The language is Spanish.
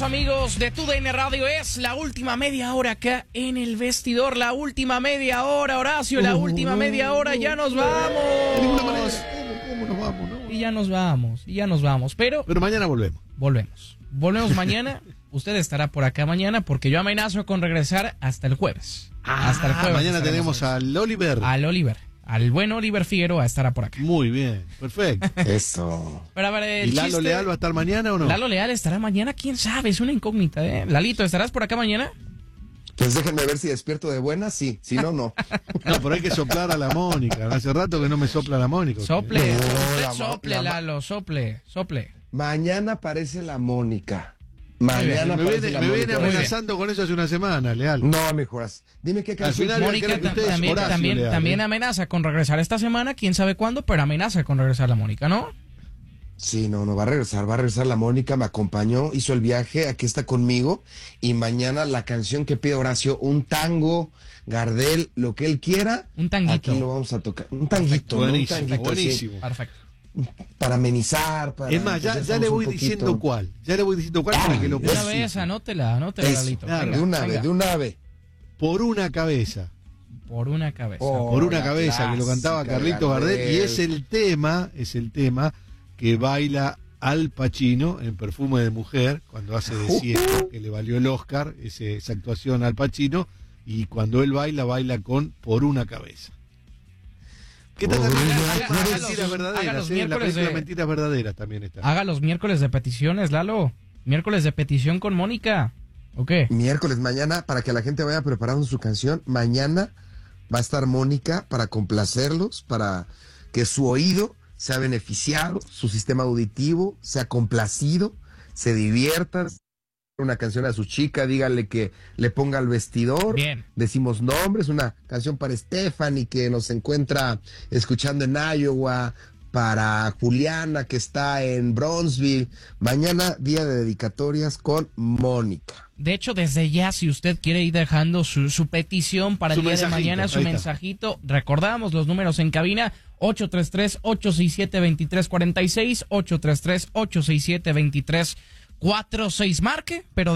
Bienvenidos amigos de TUDN Radio. Es la última media hora acá en el vestidor. La última media hora, Horacio. La última media hora. Ya nos vamos. De ninguna manera. ¿Cómo nos vamos? No? Y ya nos vamos. Pero mañana volvemos. Volvemos mañana. Usted estará por acá mañana porque yo amenazo con regresar hasta el jueves. Hasta el jueves. Mañana tenemos al Oliver. Al buen Oliver Figueroa estará por acá. Muy bien, perfecto. Eso. Pero a ver, ¿Y Lalo Leal va a estar mañana o no? Lalo Leal estará mañana, quién sabe, es una incógnita, ¿eh? Lalito, ¿estarás por acá mañana? Pues déjenme ver si despierto de buenas, sí. Si no, no. No, pero hay que soplar a la Mónica. Hace rato que no me sopla la Mónica. Sople, No, sople, Lalo, sople. Mañana aparece la Mónica. Mañana me aparece la viene Mónica. amenazando con eso hace una semana, Leal. No, me juras. Dime qué canción. Al final, Mónica creo que usted es Horacio Leal, también amenaza con regresar esta semana, quién sabe cuándo, pero amenaza con regresar la Mónica, ¿no? Sí, no va a regresar la Mónica, me acompañó, hizo el viaje, aquí está conmigo, y mañana la canción que pide Horacio, un tango, Gardel, lo que él quiera, Un tanguito. aquí lo vamos a tocar, un tanguito, ¿no? Buenísimo, un tanguito, buenísimo. Perfecto. sí, para amenizar, para... Es más, ya le voy diciendo cuál. Ya le voy diciendo cuál para que lo De una pueda. vez, anótela, Eso, Lalito. claro. Venga, de una vez. Por una cabeza. Por una cabeza. Por una la cabeza, que lo cantaba clásica, Carlitos Gardel. Y es el tema que baila Al Pacino en Perfume de Mujer, cuando hace de ciego, que le valió el Oscar, esa actuación Al Pacino, y cuando él baila con Por una cabeza. ¿Qué tal también? Mentiras verdaderas, la película Mentiras Verdaderas también está. Haga los miércoles de peticiones, Lalo. Miércoles de petición con Mónica. ¿O qué? Miércoles, mañana, para que la gente vaya preparando su canción, mañana va a estar Mónica para complacerlos, para que su oído sea beneficiado, su sistema auditivo sea complacido, se diviertan. Una canción a su chica, dígale que le ponga el vestidor. Bien. Decimos nombres, una canción para Stephanie que nos encuentra escuchando en Iowa, para Juliana que está en Bronzeville. Mañana día de dedicatorias con Mónica. De hecho, desde ya, si usted quiere ir dejando su petición para el día de mañana, su ahí está. mensajito, recordamos los números en cabina, 833-867-2346, 833-867-2346, marque, pero